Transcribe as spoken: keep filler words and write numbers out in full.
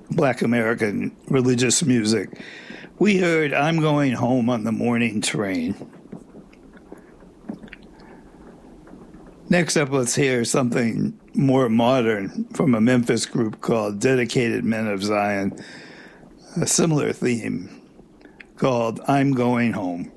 Black American religious music. We heard I'm Going Home on the Morning Train. Next up, let's hear something more modern from a Memphis group called Dedicated Men of Zion, a similar theme called I'm Going Home.